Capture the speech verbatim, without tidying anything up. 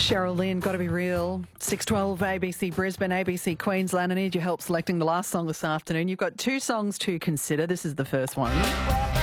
Cheryl Lynn, Gotta Be Real, six twelve A B C Brisbane, A B C Queensland. I need your help selecting the last song this afternoon. You've got two songs to consider. This is the first one.